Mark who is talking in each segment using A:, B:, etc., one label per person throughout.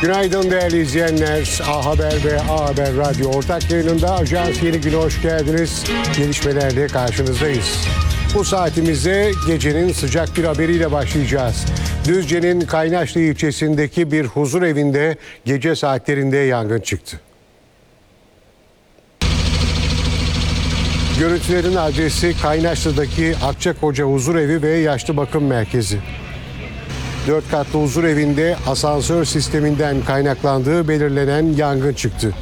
A: Günaydın değerli izleyenler. A Haber ve A Haber Radyo ortak yayınında Ajans Yeni Gün'e hoş geldiniz. Gelişmelerle karşınızdayız. Bu saatimizde gecenin sıcak bir haberiyle başlayacağız. Düzce'nin Kaynaşlı ilçesindeki bir huzur evinde gece saatlerinde yangın çıktı. Görüntülerin adresi Kaynaşlı'daki Akçakoca Huzurevi ve Yaşlı Bakım Merkezi. 4 katlı huzur evinde asansör sisteminden kaynaklandığı belirlenen yangın çıktı.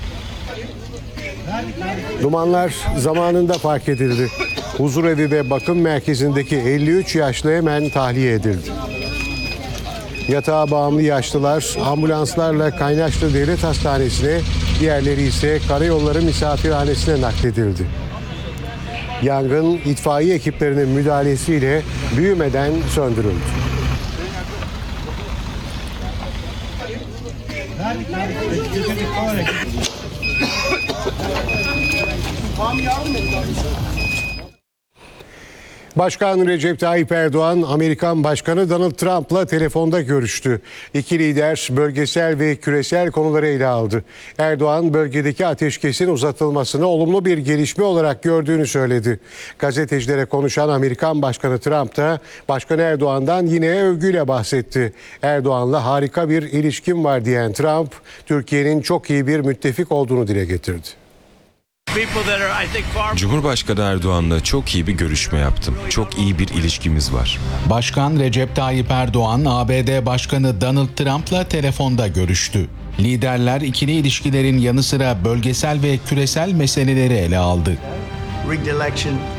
A: Dumanlar zamanında fark edildi. Huzurevi ve bakım merkezindeki 53 yaşlı hemen tahliye edildi. Yatağa bağımlı yaşlılar ambulanslarla Kaynaşlı Devlet Hastanesi'ne, diğerleri ise Karayolları Misafirhanesi'ne nakledildi. Yangın itfaiye ekiplerinin müdahalesiyle büyümeden söndürüldü. Başkan Recep Tayyip Erdoğan, Amerikan Başkanı Donald Trump'la telefonda görüştü. İki lider bölgesel ve küresel konuları ele aldı. Erdoğan, bölgedeki ateşkesin uzatılmasını olumlu bir gelişme olarak gördüğünü söyledi. Gazetecilere konuşan Amerikan Başkanı Trump da Başkan Erdoğan'dan yine övgüyle bahsetti. Erdoğan'la harika bir ilişkim var diyen Trump, Türkiye'nin çok iyi bir müttefik olduğunu dile getirdi.
B: Cumhurbaşkanı Erdoğan'la çok iyi bir görüşme yaptım. Çok iyi bir ilişkimiz var.
C: Başkan Recep Tayyip Erdoğan, ABD Başkanı Donald Trump'la telefonda görüştü. Liderler ikili ilişkilerin yanı sıra bölgesel ve küresel meseleleri ele aldı.